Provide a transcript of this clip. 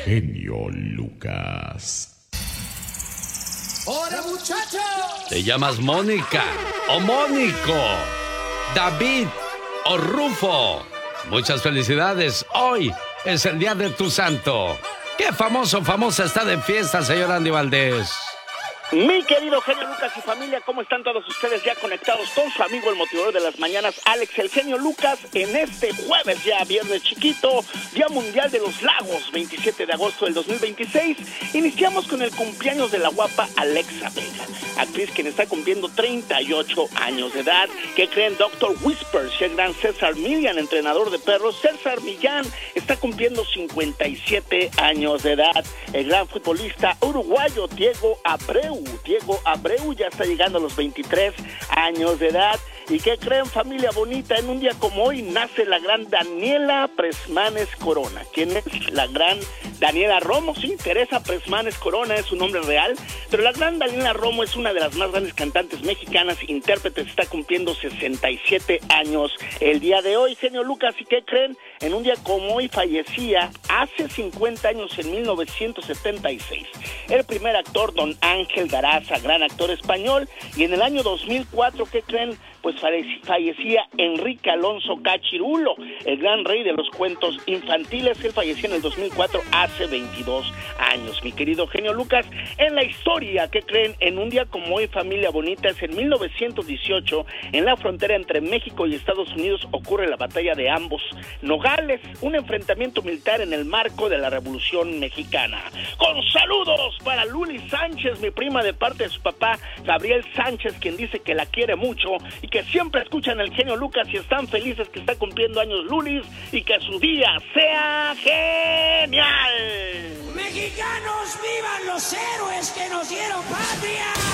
genio Lucas. ¡Hola, muchachos! ¿Te llamas Mónica o Mónico, David o Rufo? Muchas felicidades. Hoy es el día de tu santo. ¿Qué famoso o famosa está de fiesta, señor Andy Valdés? Mi querido genio Lucas y familia, ¿cómo están todos ustedes ya conectados con su amigo el motivador de las mañanas, Alex el genio Lucas, en este jueves ya viernes chiquito, Día Mundial de los Lagos, 27 de agosto del 2026? Iniciamos con el cumpleaños de la guapa Alexa Vega, actriz quien está cumpliendo 38 años de edad. ¿Qué creen? Dr. Whispers, el gran César Millán, entrenador de perros. César Millán está cumpliendo 57 años de edad. El gran futbolista uruguayo Diego Abreu ya está llegando a los 23 años de edad. ¿Y qué creen, familia bonita? En un día como hoy nace la gran Daniela Presmanes Corona. ¿Quién es la gran Daniela Romo? Sí, Teresa Presmanes Corona es su nombre real, pero la gran Daniela Romo es una de las más grandes cantantes mexicanas, intérpretes, está cumpliendo 67 años el día de hoy, genio Lucas. ¿Y qué creen? En un día como hoy fallecía hace 50 años, en 1976, el primer actor don Ángel Garaza, gran actor español. Y en el año 2004, ¿qué creen? Pues fallecía Enrique Alonso Cachirulo, el gran rey de los cuentos infantiles. Él falleció en el 2004, hace 22 años. Mi querido genio Lucas, en la historia, ¿qué creen? En un día como hoy, familia bonita, es en 1918, en la frontera entre México y Estados Unidos ocurre la batalla de Ambos Nogales, un enfrentamiento militar en el marco de la Revolución Mexicana. Con saludos para Luli Sánchez, mi prima, de parte de su papá Gabriel Sánchez, quien dice que la quiere mucho y que siempre escuchan el genio Lucas y están felices que está cumpliendo años Lulis y que su día sea genial. ¡Mexicanos, vivan los héroes que nos dieron patria!